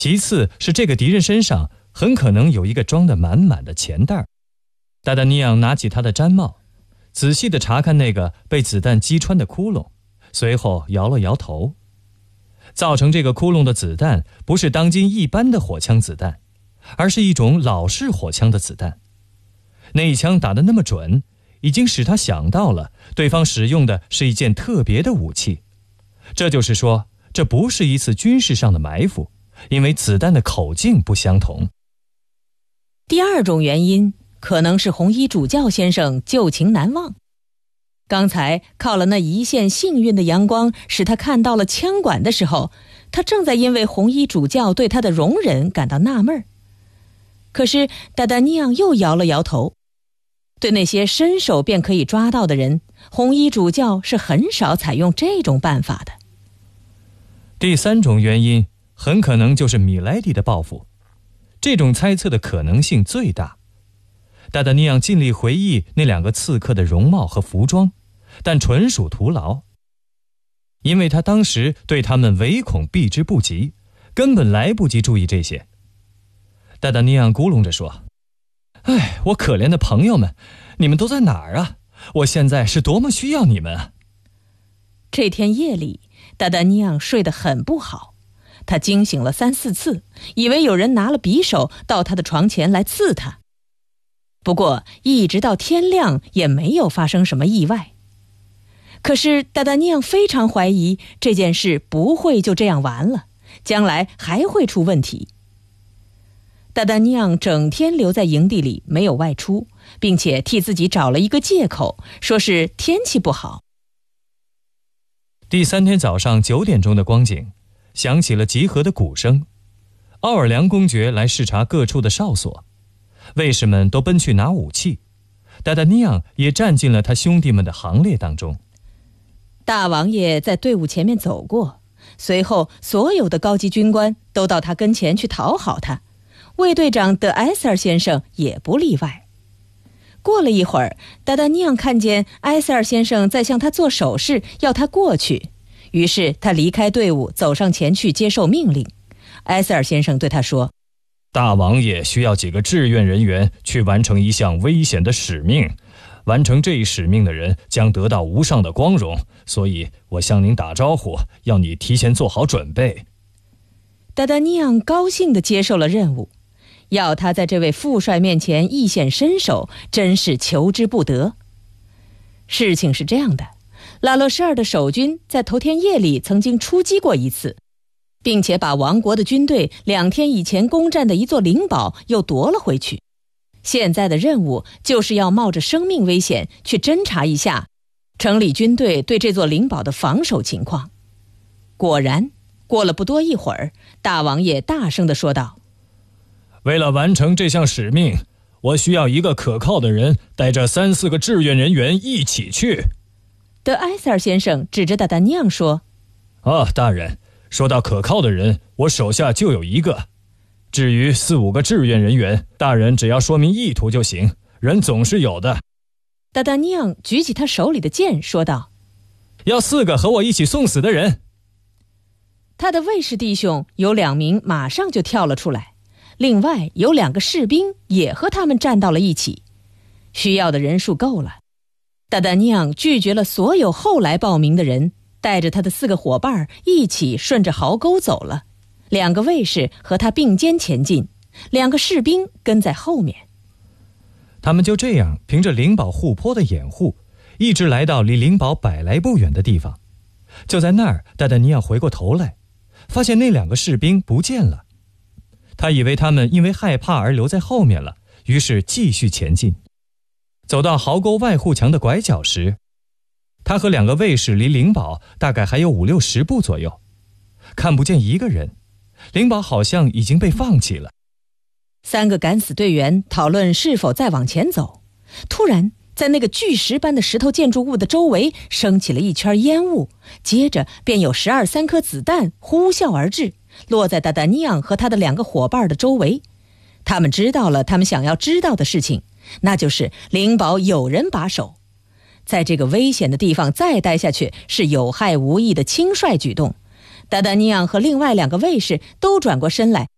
其次是这个敌人身上很可能有一个装得满满的钱袋。达达尼昂拿起他的毡帽，仔细地查看那个被子弹击穿的窟窿，随后摇了摇头。造成这个窟窿的子弹不是当今一般的火枪子弹，而是一种老式火枪的子弹。那一枪打得那么准，已经使他想到了对方使用的是一件特别的武器。这就是说，这不是一次军事上的埋伏，因为子弹的口径不相同。 第二种原因可能是红衣主教先生旧情难忘。刚才靠了那一线幸运的阳光使他看到了枪管的时候，他正在因为红衣主教对他的容忍感到纳闷。可是达达尼昂又摇了摇头，对那些伸手便可以抓到的人，红衣主教是很少采用这种办法的。 第三种原因很可能就是米莱迪的报复，这种猜测的可能性最大。达达尼昂尽力回忆那两个刺客的容貌和服装，但纯属徒劳，因为他当时对他们唯恐避之不及，根本来不及注意这些。达达尼昂咕哝着说：“哎，我可怜的朋友们，你们都在哪儿啊？我现在是多么需要你们啊！” 这天夜里，达达尼昂睡得很不好，他惊醒了3、4次，以为有人拿了匕首到他的床前来刺他。不过一直到天亮也没有发生什么意外。可是达达尼昂非常怀疑这件事不会就这样完了，将来还会出问题。达达尼昂整天留在营地里没有外出，并且替自己找了一个借口，说是天气不好。 第3天早上9点钟的光景，响起了集合的鼓声。奥尔良公爵来视察各处的哨所，卫士们都奔去拿武器，达达尼昂也站进了他兄弟们的行列当中。 大王爷在队伍前面走过，随后所有的高级军官都到他跟前去讨好他，卫队长德埃塞尔先生也不例外。过了一会儿，达达尼昂看见埃塞尔先生在向他做手势，要他过去，于是他离开队伍，走上前去接受命令。埃塞尔先生对他说：“ 大王爷需要几个志愿人员去完成一项危险的使命，完成这一使命的人将得到无上的光荣，所以我向您打招呼，要你提前做好准备。” 达达尼昂高兴地接受了任务，要他在这位副帅面前一显身手，真是求之不得。事情是这样的，拉洛什尔的守军在头天夜里曾经出击过一次，并且把王国的军队2天以前攻占的一座灵堡又夺了回去。现在的任务就是要冒着生命危险去侦查一下城里军队对这座灵堡的防守情况。果然，过了不多一会儿，大王爷大声地说道：“ 为了完成这项使命，我需要一个可靠的人带着3、4个志愿人员一起去。” 德埃塞尔先生指着达达尼昂说：“ 大人，说到可靠的人，我手下就有一个。至于4、5个志愿人员，大人只要说明意图就行，人总是有的。” 达达尼昂举起他手里的剑说道：“ 要4个和我一起送死的人。” 他的卫士弟兄有2名马上就跳了出来，另外有2个士兵也和他们站到了一起，需要的人数够了。达达尼昂拒绝了所有后来报名的人，带着他的4个伙伴一起顺着壕沟走了。2个卫士和他并肩前进，2个士兵跟在后面。 他们就这样凭着灵堡护坡的掩护，一直来到离灵堡100来步远的地方。就在那儿，达达尼昂回过头来，发现那2个士兵不见了。他以为他们因为害怕而留在后面了，于是继续前进。走到壕沟外护墙的拐角时，他和2个卫士离灵堡大概还有50、60步左右，看不见一个人，灵堡好像已经被放弃了。 3个敢死队员讨论是否再往前走，突然在那个巨石般的石头建筑物的周围升起了一圈烟雾，接着便有12、13颗子弹呼啸而至，落在达达尼昂和他的2个伙伴的周围。他们知道了他们想要知道的事情，那就是灵堡有人把守。在这个危险的地方再待下去是有害无益的轻率举动。达达尼昂和另外2个卫士都转过身来